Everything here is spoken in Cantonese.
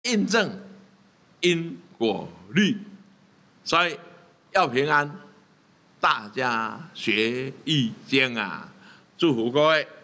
印证因果律，所以要平安，大家学易经啊！祝福各位。